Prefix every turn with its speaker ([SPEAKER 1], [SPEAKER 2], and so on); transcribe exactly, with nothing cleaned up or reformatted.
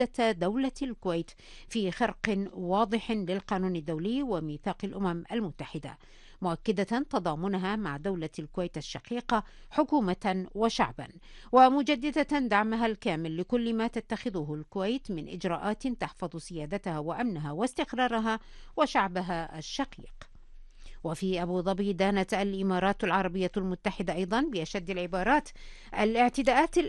[SPEAKER 1] دولة الكويت في خرق واضح للقانون الدولي وميثاق الأمم المتحدة، مؤكدة تضامنها مع دولة الكويت الشقيقة حكومة وشعبا، ومجددة دعمها الكامل لكل ما تتخذه الكويت من إجراءات تحفظ سيادتها وأمنها واستقرارها وشعبها الشقيق. وفي أبو ظبي دانت الإمارات العربية المتحدة أيضا بأشد العبارات الاعتداءات